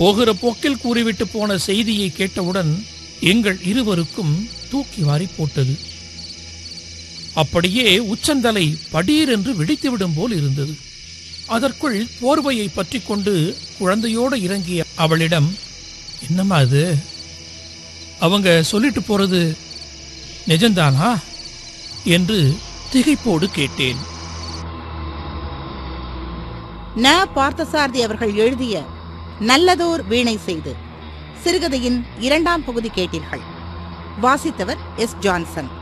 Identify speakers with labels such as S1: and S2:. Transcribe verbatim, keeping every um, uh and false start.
S1: போகிற போக்கில் கூறிவிட்டு போன செய்தியை கேட்டவுடன் எங்கள் இருவருக்கும் தூக்கி வாரி போட்டது. அப்படியே உச்சந்தலை படீர் என்று வெடித்துவிடும் போல் இருந்தது. அதற்குள் போர்வையை பற்றி கொண்டு குழந்தையோடு இறங்கிய அவளிடம், என்னம்மா அது, அவங்க சொல்லிட்டு போறது நிஜந்தானா என்று திகைப்போடு கேட்டேன்.
S2: ந. பார்த்தசாரதி அவர்கள் எழுதிய நல்லதோர் வீணை செய்து சிறுகதையின் இரண்டாம் பகுதி கேட்டீர்கள். வாசித்தவர் எஸ். ஜான்சன்.